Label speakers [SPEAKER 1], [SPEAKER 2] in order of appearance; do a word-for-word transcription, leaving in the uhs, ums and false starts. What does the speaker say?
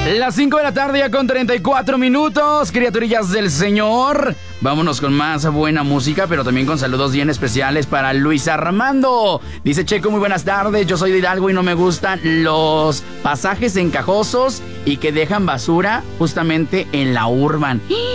[SPEAKER 1] Las cinco de la tarde ya con treinta y cuatro minutos, criaturillas del Señor. Vámonos con más buena música, pero también con saludos bien especiales para Luis Armando. Dice Checo, muy buenas tardes, yo soy de Hidalgo y no me gustan los pasajes encajosos y que dejan basura justamente en la urban.